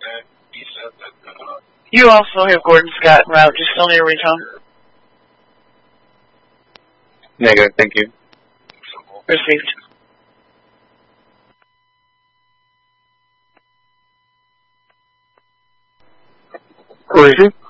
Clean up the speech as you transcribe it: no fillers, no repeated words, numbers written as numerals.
You also have Gordon Scott en route. Just still need a retone. Negative, thank you. Received. Received.